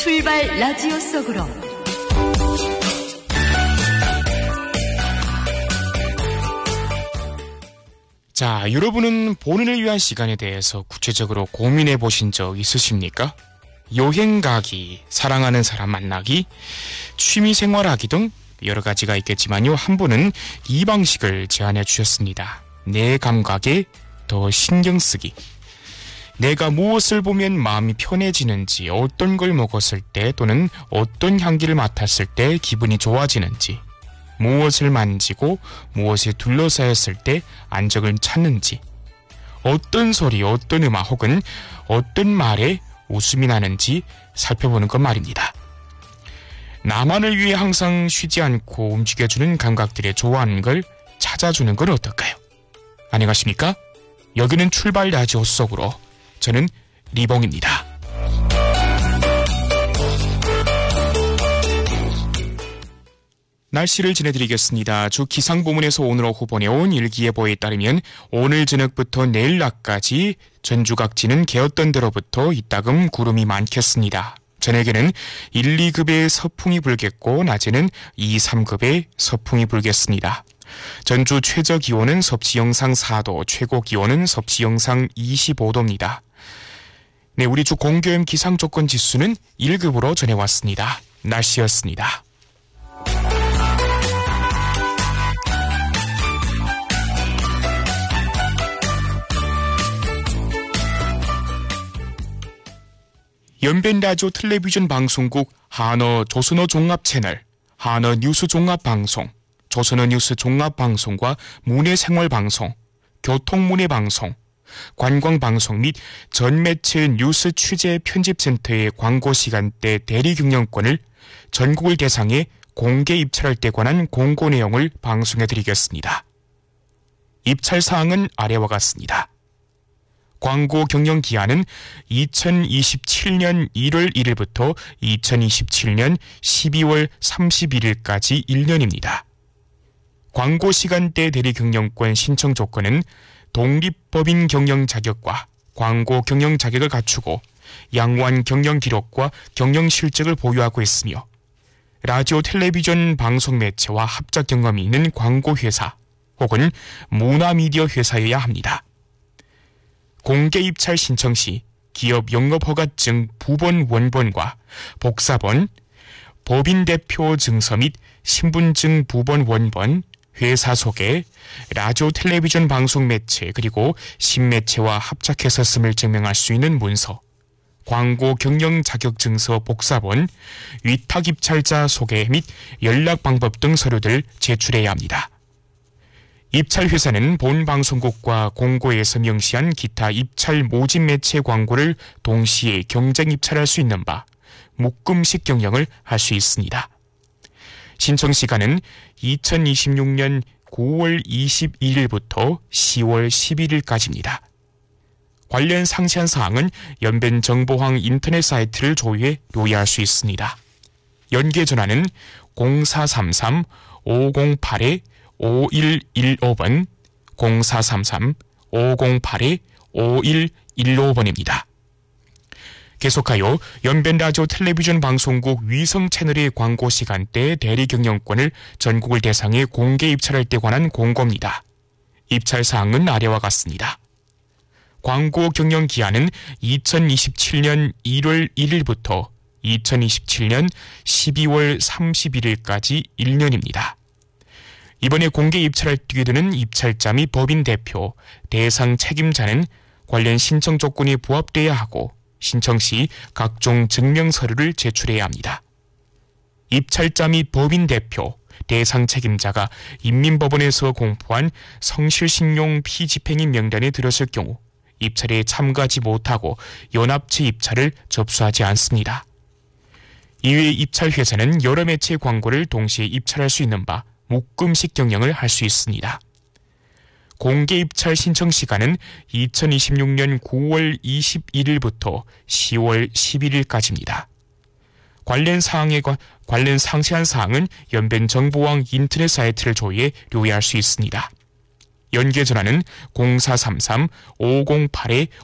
출발 라디오 속으로. 자, 여러분은 본인을 위한 시간에 대해서 구체적으로 고민해 보신 적 있으십니까? 여행 가기, 사랑하는 사람 만나기, 취미 생활하기 등 여러 가지가 있겠지만요. 한 분은 이 방식을 제안해 주셨습니다. 내 감각에 더 신경 쓰기. 내가 무엇을 보면 마음이 편해지는지, 어떤 걸 먹었을 때 또는 어떤 향기를 맡았을 때 기분이 좋아지는지, 무엇을 만지고 무엇에 둘러싸였을 때 안정을 찾는지, 어떤 소리, 어떤 음악 혹은 어떤 말에 웃음이 나는지 살펴보는 것 말입니다. 나만을 위해 항상 쉬지 않고 움직여주는 감각들에 좋아하는 걸 찾아주는 건 어떨까요? 안녕하십니까? 여기는 출발 라디오 속으로. 저는 리봉입니다. 날씨를 전해드리겠습니다. 주 기상부문에서 오늘 오후 보내온 일기예보에 따르면 오늘 저녁부터 내일 낮까지 전주 각지는 개었던 대로부터 이따금 구름이 많겠습니다. 저녁에는 1, 2급의 서풍이 불겠고 낮에는 2, 3급의 서풍이 불겠습니다. 전주 최저 기온은 섭씨 영상 4도, 최고 기온은 섭씨 영상 25도입니다. 네, 우리 주 공교염 기상조건 지수는 1급으로 전해왔습니다. 날씨였습니다. 연변라디오 텔레비전 방송국 한어 조선어 종합채널, 한어 뉴스 종합방송, 조선어 뉴스 종합방송과 문해생활방송, 교통문해방송, 관광방송 및 전매체 뉴스 취재 편집센터의 광고 시간대 대리 경영권을 전국을 대상에 공개 입찰할 때 관한 공고 내용을 방송해드리겠습니다. 입찰 사항은 아래와 같습니다. 광고 경영 기한은 2027년 1월 1일부터 2027년 12월 31일까지 1년입니다. 광고 시간대 대리 경영권 신청 조건은 독립법인 경영 자격과 광고 경영 자격을 갖추고 양호한 경영 기록과 경영 실적을 보유하고 있으며 라디오 텔레비전 방송 매체와 합작 경험이 있는 광고회사 혹은 문화미디어 회사여야 합니다. 공개 입찰 신청 시 기업 영업허가증 부본 원본과 복사본, 법인 대표 증서 및 신분증 부본 원본, 회사 소개, 라디오 텔레비전 방송 매체 그리고 신매체와 합작해서 씀을 증명할 수 있는 문서, 광고 경영 자격증서 복사본, 위탁 입찰자 소개 및 연락 방법 등 서류들 제출해야 합니다. 입찰 회사는 본 방송국과 공고에서 명시한 기타 입찰 모집 매체 광고를 동시에 경쟁 입찰할 수 있는 바 묶음식 경영을 할 수 있습니다. 신청 시간은 2026년 9월 22일부터 10월 11일까지입니다. 관련 상세한 사항은 연변정보항 인터넷 사이트를 조회해 요약할 수 있습니다. 연계 전화는 0433-508-5115번, 0433-508-5115번입니다. 계속하여 연변라디오 텔레비전 방송국 위성 채널의 광고 시간대 대리 경영권을 전국을 대상에 공개 입찰할 때 관한 공고입니다. 입찰 사항은 아래와 같습니다. 광고 경영 기한은 2027년 1월 1일부터 2027년 12월 31일까지 1년입니다. 이번에 공개 입찰을 뛰게 되는 입찰자 및 법인 대표, 대상 책임자는 관련 신청 조건이 부합돼야 하고 신청 시 각종 증명 서류를 제출해야 합니다. 입찰자 및 법인 대표, 대상 책임자가 인민법원에서 공포한 성실신용 피집행인 명단에 들었을 경우 입찰에 참가하지 못하고 연합체 입찰을 접수하지 않습니다. 이외에 입찰 회사는 여러 매체 광고를 동시에 입찰할 수 있는 바 묶음식 경영을 할 수 있습니다. 공개 입찰 신청 시간은 2026년 9월 21일부터 10월 11일까지입니다. 관련 상세한 사항은 연변정보網인터넷 사이트를 조회해 요약할 수 있습니다. 연계 전화는 0433-508